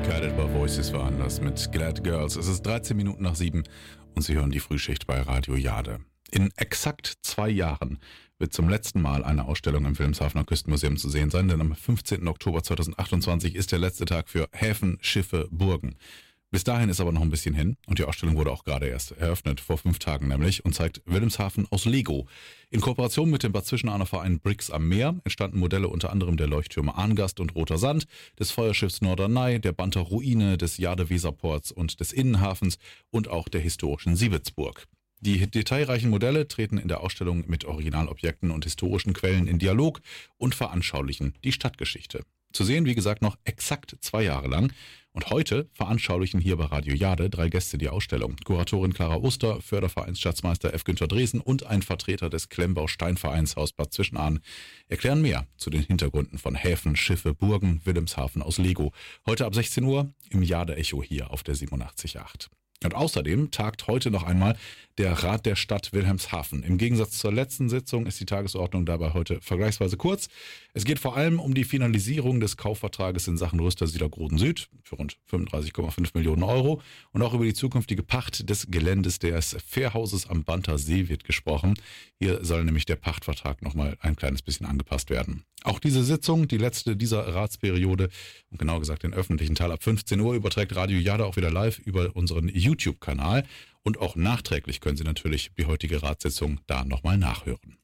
Guided by Voices waren das mit Glad Girls. Es ist 13 Minuten nach 7 und Sie hören die Frühschicht bei Radio Jade. In exakt 2 Jahren wird zum letzten Mal eine Ausstellung im Wilhelmshavener Küstenmuseum zu sehen sein, denn am 15. Oktober 2028 ist der letzte Tag für Häfen, Schiffe, Burgen. Bis dahin ist aber noch ein bisschen hin und die Ausstellung wurde auch gerade erst eröffnet, vor 5 Tagen nämlich, und zeigt Wilhelmshaven aus Lego. In Kooperation mit dem Bad Zwischenahner Verein Bricks am Meer entstanden Modelle unter anderem der Leuchttürme Arngast und Roter Sand, des Feuerschiffs Norderney, der Banter Ruine, des Jade-Weserports und des Innenhafens und auch der historischen Siebetzburg. Die detailreichen Modelle treten in der Ausstellung mit Originalobjekten und historischen Quellen in Dialog und veranschaulichen die Stadtgeschichte. Zu sehen, wie gesagt, noch exakt 2 Jahre lang. Und heute veranschaulichen hier bei Radio Jade 3 Gäste die Ausstellung. Kuratorin Clara Oster, Fördervereinsschatzmeister F. Günther Dresen und ein Vertreter des Klemmbau-Steinvereins Haus Bad Zwischenahn erklären mehr zu den Hintergründen von Häfen, Schiffe, Burgen, Wilhelmshaven aus Lego. Heute ab 16 Uhr im Jade-Echo hier auf der 87.8. Und außerdem tagt heute noch einmal der Rat der Stadt Wilhelmshaven. Im Gegensatz zur letzten Sitzung ist die Tagesordnung dabei heute vergleichsweise kurz. Es geht vor allem um die Finalisierung des Kaufvertrages in Sachen Rüstersieder Groden Süd für rund 35,5 Millionen Euro und auch über die zukünftige Pacht des Geländes des Fährhauses am Banter See wird gesprochen. Hier soll nämlich der Pachtvertrag nochmal ein kleines bisschen angepasst werden. Auch diese Sitzung, die letzte dieser Ratsperiode und genau gesagt den öffentlichen Teil ab 15 Uhr, überträgt Radio Jade auch wieder live über unseren YouTube-Kanal. Und auch nachträglich können Sie natürlich die heutige Ratssitzung da nochmal nachhören.